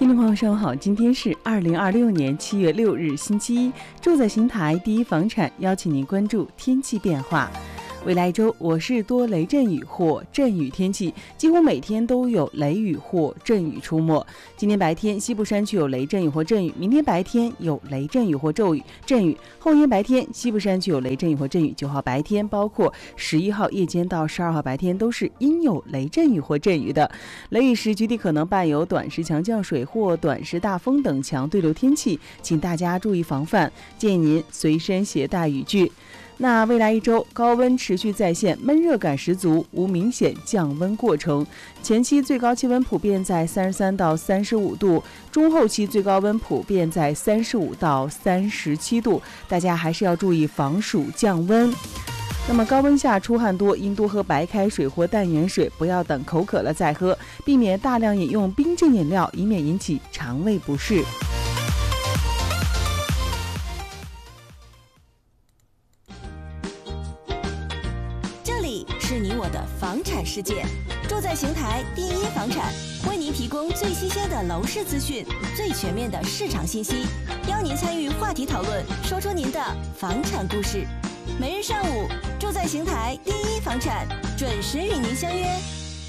听众朋友上午好，今天是2026年7月6日星期一，住在邢台第一房产邀请您关注天气变化。未来一周我市多雷阵雨或阵雨天气，几乎每天都有雷雨或阵雨出没。今天白天西部山区有雷阵雨或阵雨，明天白天有雷阵雨或阵雨，后天白天西部山区有雷阵雨或阵雨。9号白天包括11号夜间到12号白天都是应有雷阵雨或阵雨的。雷雨时局地可能伴有短时强降水或短时大风等强对流天气，请大家注意防范，建议您随身携带雨具。那未来一周高温持续在线，闷热感十足，无明显降温过程。前期最高气温普遍在33到35度，中后期最高温普遍在35到37度，大家还是要注意防暑降温。那么高温下出汗多，应多喝白开水或淡盐水，不要等口渴了再喝，避免大量饮用冰镇饮料，以免引起肠胃不适。 是你我的房产世界，住在邢台第一房产，为您提供最新鲜的楼市资讯，最全面的市场信息，邀您参与话题讨论，说出您的房产故事。每日上午，住在邢台第一房产准时与您相约。